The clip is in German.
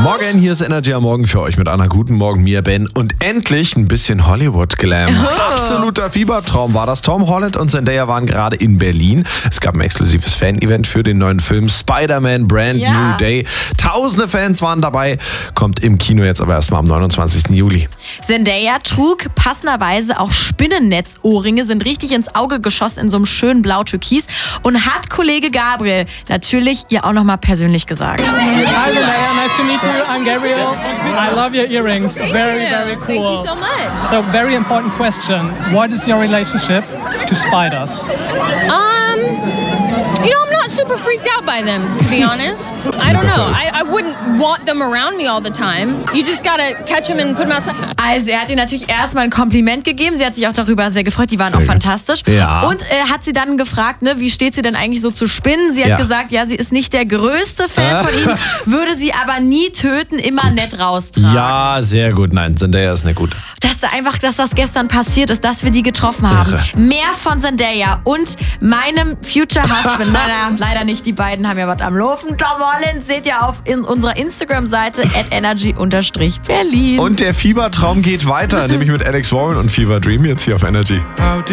Morgen, hier ist Energy am Morgen für euch mit Anna. Guten Morgen, mir Ben. Und endlich ein bisschen Hollywood-Glam. Absoluter Fiebertraum war das. Tom Holland und Zendaya waren gerade in Berlin. Es gab ein exklusives Fan-Event für den neuen Film Spider-Man Brand New Day. Tausende Fans waren dabei. Kommt im Kino jetzt aber erstmal am 29. Juli. Zendaya trug passenderweise auch Spinnennetzohrringe, sind richtig ins Auge geschossen in so einem schönen Blau-Türkis. Und hat Kollege Gabriel natürlich ihr auch nochmal persönlich gesagt. Hi Zendaya, nice to meet you. I'm Gabriel. I love your earrings. Very, very cool. Thank you so much. So, very important question. What is your relationship to spiders? I'm not super freaked out by them, to be honest. I don't know. I wouldn't want them around me all the time. You just gotta catch them and put them outside. Also er hat ihr natürlich erstmal ein Kompliment gegeben. Sie hat sich auch darüber sehr gefreut. Die waren auch fantastisch. Ja. Und hat sie dann gefragt, ne, wie steht sie denn eigentlich so zu Spinnen? Sie hat gesagt, ja, sie ist nicht der größte Fan von ihnen, würde sie aber nie töten, immer nett raustragen. Ja, sehr gut. Nein, Zendaya ist nicht gut. Dass das gestern passiert ist, dass wir die getroffen haben. Irre. Mehr von Zendaya und meinem Future Husband. Leider nicht, die beiden haben ja was am Laufen. Tom Holland seht ihr auf unserer Instagram-Seite @energy_Berlin. Und der Fiebertraum geht weiter, nämlich mit Alex Warren und Fever Dream jetzt hier auf Energy.